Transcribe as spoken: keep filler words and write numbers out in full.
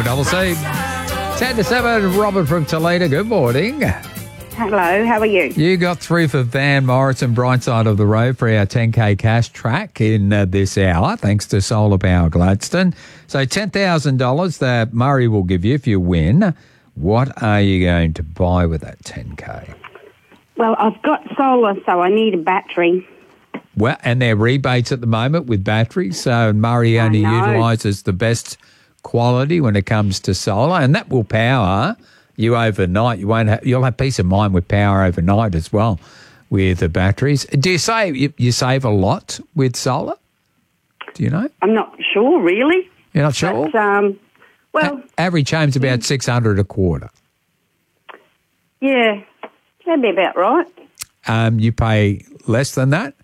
four double C. ten to seven, Robert from Toledo. Good morning. Hello, how are you? You got through for Van Morrison, bright side of the road for our ten K cash track in uh, this hour, thanks to Solar Power Gladstone. So ten thousand dollars that Murray will give you if you win. What are you going to buy with that ten K? Well, I've got solar, so I need a battery. Well, and there are rebates at the moment with batteries, so Murray I only know. utilises the best quality when it comes to solar, and that will power you overnight. You won't have, you'll have peace of mind with power overnight as well with the batteries. Do you say you, you save a lot with solar? Do you know? I'm not sure, really. You're not sure? But, um, well, A- average home's about six hundred a quarter. yeah, that'd be about right. Um, you pay less than that?